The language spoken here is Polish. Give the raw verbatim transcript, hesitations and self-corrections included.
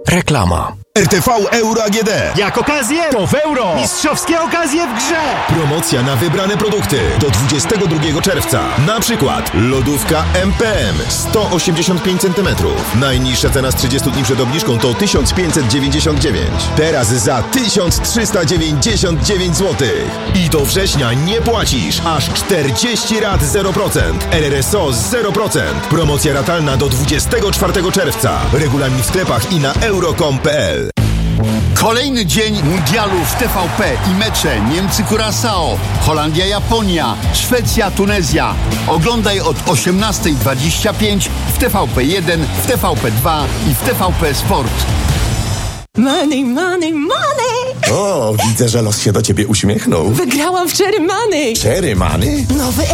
Reklama. R T V Euro A G D. Jak okazję, to w euro. Mistrzowskie okazje w grze. Promocja na wybrane produkty do dwudziestego drugiego czerwca. Na przykład lodówka M P M sto osiemdziesiąt pięć centymetrów. Najniższa cena z trzydziestu dni przed obniżką to tysiąc pięćset dziewięćdziesiąt dziewięć. Teraz za tysiąc trzysta dziewięćdziesiąt dziewięć złotych. I do września nie płacisz. Aż czterdzieści rat zero procent. R R S O zero procent. Promocja ratalna do dwudziestego czwartego czerwca. Regulamin w sklepach i na euro kropka com kropka p l. Kolejny dzień mundialu w T V P i mecze Niemcy-Curaçao, Holandia-Japonia, Szwecja-Tunezja. Oglądaj od osiemnastej dwadzieścia pięć w T V P jeden, w T V P dwa i w T V P Sport. Money, money, money! O, widzę, że los się do ciebie uśmiechnął. Wygrałam w Cherry Money! Cherry Money? Nowy